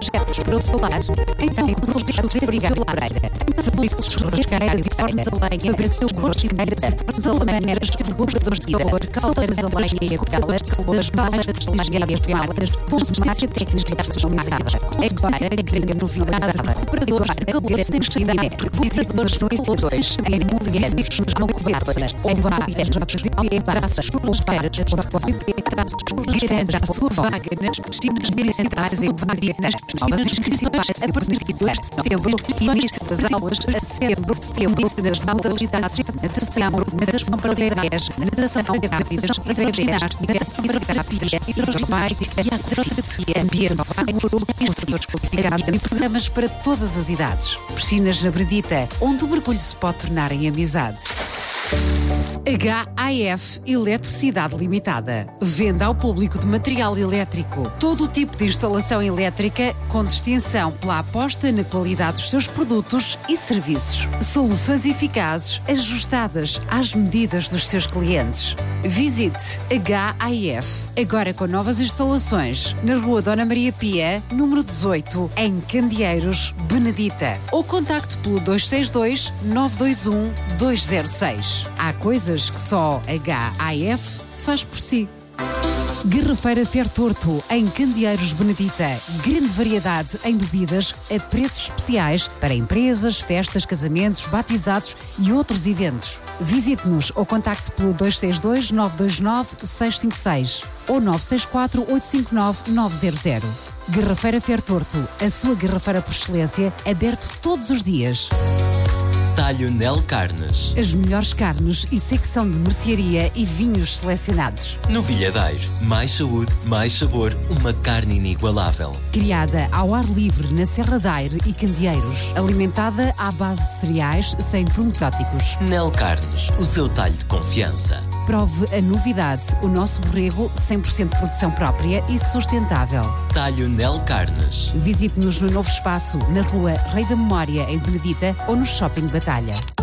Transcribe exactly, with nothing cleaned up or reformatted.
projetos para o solar. Então, consulte a Briga Lareira. Fabrica-se churrasqueiras e fornos a lenha para seus cortineiras, salamaneiras, distribuidores de calor, caldeiras a lenha e aquelas de calores, balas de desligadas piadas, consistência técnica personalizada, expara a grande novidade, operadores de caldeira sem chidane, visisadores no instaladores, em mulheres nos alcobaças, em várias notas de embaraças, os pairas, os traços, garanta a sua vaga nas piscinas municipais em várias novas inscrições a partir de dois de setembro e início das aulas a setembro, setembro, nas modalidades de natação, natação para bebês, natação para visões para ginástica, natação para terapia, hidroginástica e acrobacia, ambiente seguro, instrutores qualificados e programas para todas as idades. Piscinas na Bredita, onde o mergulho se pode tornar em amizade. H A F Eletricidade Limitada. Venda ao público de material elétrico. Todo o tipo de instalação elétrica com distinção pela aposta na qualidade dos seus produtos e serviços. Soluções eficazes ajustadas às medidas dos seus clientes. Visite H A F, agora com novas instalações, na Rua Dona Maria Pia, número dezoito, em Candeeiros, Benedita. Ou contacte pelo dois seis dois, nove dois um, dois zero seis. Há coisas que só H A F faz por si. Garrafeira Fer Torto, em Candeeiros, Benedita. Grande variedade em bebidas a preços especiais para empresas, festas, casamentos, batizados e outros eventos. Visite-nos ou contacte pelo dois seis dois, nove dois nove, seis cinco seis ou nove seis quatro, oito cinco nove, nove zero zero. Garrafeira Fer Torto, a sua garrafeira por excelência, aberto todos os dias. Talho Nel Carnes. As melhores carnes e secção de mercearia e vinhos selecionados. Novilhadeiro. Mais saúde, mais sabor. Uma carne inigualável. Criada ao ar livre na Serra da Aire e Candeeiros. Alimentada à base de cereais sem promotóticos. Nel Carnes. O seu talho de confiança. Prove a novidade. O nosso borrego cem por cento de produção própria e sustentável. Talho Nel Carnes. Visite-nos no novo espaço na Rua Rei da Memória, em Benedita, ou no Shopping Batalha.